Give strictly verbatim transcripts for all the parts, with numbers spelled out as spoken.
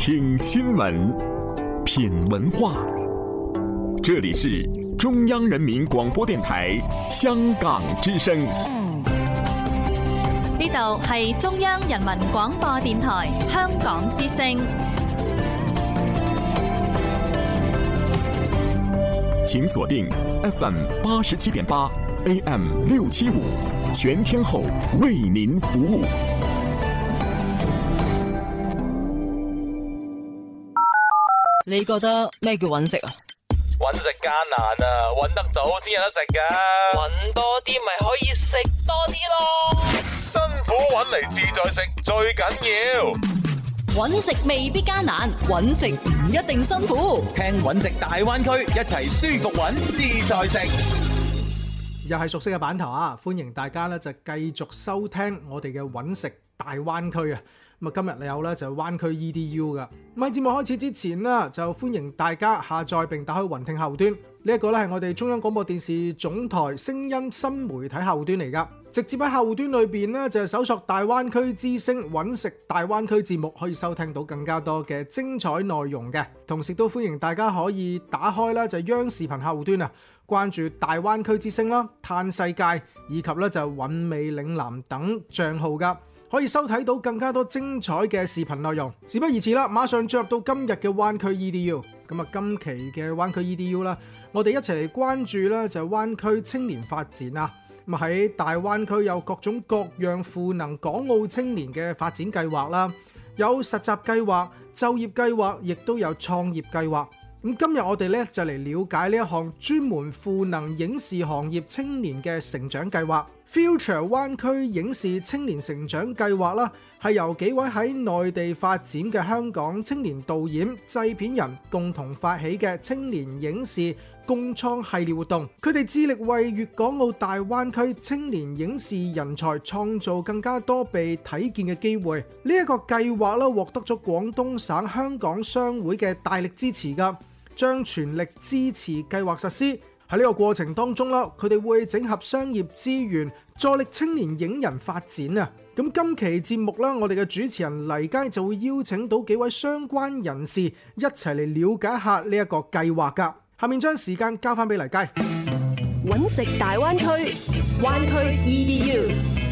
聽新聞，品文化。這裡是中央人民廣播電台香港之聲。 呢度係中央人民廣播電台香港之聲。 請鎖定 F M 八十七點八 A M 六七五，全天候為您服務。 你覺得咩叫揾食啊？ 揾食艱難啊，揾得到先有得食噶。揾多啲咪可以食多啲咯。辛苦揾嚟自在食最緊要。 揾食未必艱難，揾食唔一定辛苦。 聽揾食大灣區，一齊舒服揾自在食。 又係熟悉嘅版頭啊！歡迎大家咧就繼續收聽我哋嘅揾食大灣區啊！咁啊，今日有咧就係灣區 E D U 噶。咁喺節目開始之前啦，就歡迎大家下載並打開雲聽後端。呢一個咧係我哋中央廣播電視總台聲音新媒體後端嚟噶。直接喺後端裏邊咧就係搜索大灣區之聲揾食大灣區節目，可以收聽到更加多嘅精彩內容嘅。同時都歡迎大家可以打開咧就係央視頻後端啊，關注大灣區之聲啦、嘆世界以及咧就係韻味嶺南等賬號噶。可以收睇到更加多精彩嘅視頻內容。事不宜遲啦，馬上進入到今日嘅灣區 E D U。咁啊，今期嘅灣區 E D U 啦，我哋一齊嚟關注咧就係灣區青年發展啊。咁喺大灣區有各種各樣賦能港澳青年嘅發展計劃啦，有實習計劃、就業計劃，亦都有創業計劃。咁今日我哋咧就嚟了解呢一項專門賦能影視行業青年嘅成長計劃 Future 灣區影視青年成長計劃啦，係由幾位喺內地發展嘅香港青年導演、製片人共同發起嘅青年影視共創系列活動。佢哋致力為粵港澳大灣區青年影視人才創造更加多被睇見嘅機會。呢一個計劃咧獲得咗廣東省香港商會嘅大力支持㗎，將全力支持計劃實施。喺呢個過程當中啦，佢哋會整合商業資源，助力青年影人發展啊！咁今期節目啦，我哋嘅主持人黎佳就會邀請到幾位相關人士一齊嚟了解下呢一個計劃噶。下面將時間交翻俾黎佳。 揾食大灣區，灣區 E D U。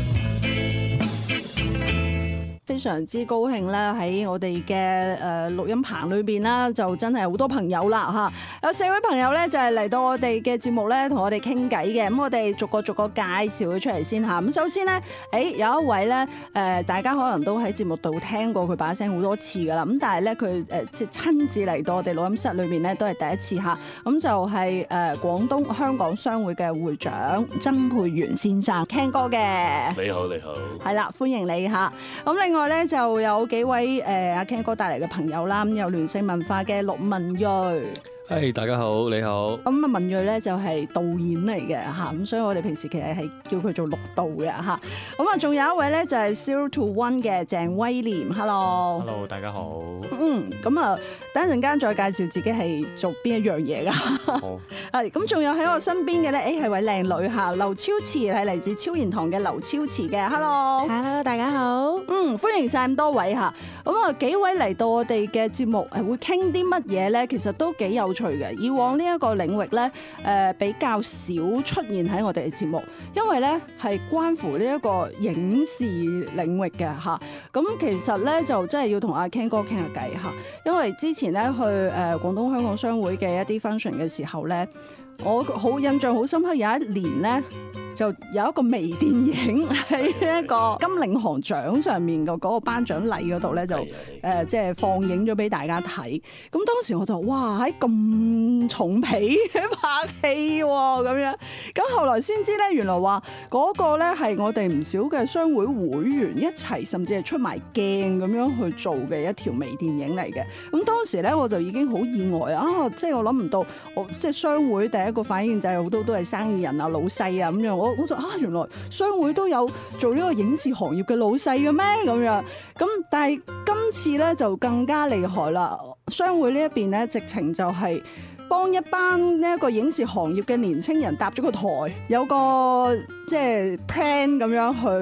非常之高興咧，喺我哋嘅誒錄音棚裏邊啦，就真係好多朋友啦嚇，有四位朋友咧就係嚟到我哋嘅節目咧，同我哋傾偈嘅。咁我哋逐個逐個介紹佢出嚟先嚇。咁首先咧，誒有一位咧誒，大家可能都喺節目度聽過佢把聲好多次噶啦。咁但係咧佢誒即係親自嚟到我哋錄音室裏邊咧，都係第一次嚇。咁就係誒廣東香港商會嘅會長曾沛源先生，Ken哥嘅。 你好，你好。係啦，歡迎你嚇。咁另外咧就有幾位誒阿 Ken 哥帶嚟嘅朋友啦，咁有聯盛文化嘅陸文睿。 係、hey, 大家好，你好。咁啊文睿咧就係導演嚟嘅嚇，咁所以我哋平時其實係叫佢做陸導嘅嚇。咁啊仲有一位咧就係 Zero to One 嘅鄭威廉 ，Hello。 Hello， 大家好。 嗯，咁啊等一陣間再介紹自己係做邊一樣嘢噶。好。係，咁仲有喺我身邊嘅咧，誒係位靚女嚇，劉超慈係嚟自超然堂嘅劉超慈嘅 ，Hello。 Hello， 大家好。 嗯，歡迎晒咁多位嚇。咁啊幾位嚟到我哋嘅節目係會傾啲乜嘢咧？其實都幾有趣嘅。以往呢一個領域咧，誒比較少出現喺我哋嘅節目，因為咧係關乎呢一個影視領域嘅嚇。咁其實咧就真係要同阿 Ken 哥傾下偈嚇，因為之前咧去誒廣東香港商會嘅一啲 function 嘅時候咧，我好印象好深刻，有一年咧。就有一個微電影喺一個金領航獎上面嘅嗰個頒獎禮嗰度咧，就誒即係放映咗俾大家睇。咁當時我就哇喺咁重皮拍戲喎咁樣。咁後來先知咧，原來話嗰個咧係我哋唔少嘅商會會員一齊，甚至係出埋鏡咁樣去做嘅一條微電影嚟嘅。咁當時咧我就已經好意外啊！即係我諗唔到，我即係商會第一個反應就係好多都係生意人啊、老細啊咁樣。我我就啊，原來商會都有做呢個影視行業嘅老細嘅咩咁樣？咁但係今次咧就更加厲害啦！商會呢一邊咧，直情就係幫一班呢一個影視行業嘅年青人搭咗個台，有個即係 plan 咁樣去。